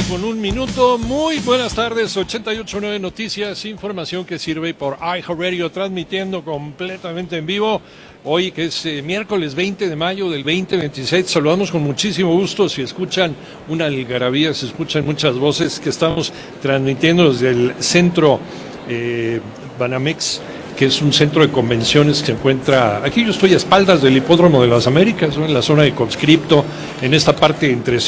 8:01. Muy buenas tardes, 88.9 Noticias, información que sirve por iHeartRadio, transmitiendo completamente en vivo. Hoy que es miércoles 20 de mayo del 2026, saludamos con muchísimo gusto. Si escuchan una algarabía, se escuchan muchas voces, que estamos transmitiendo desde el centro Banamex, que es un centro de convenciones que se encuentra aquí. Yo estoy a espaldas del Hipódromo de las Américas, ¿no? En la zona de conscripto, en esta parte entre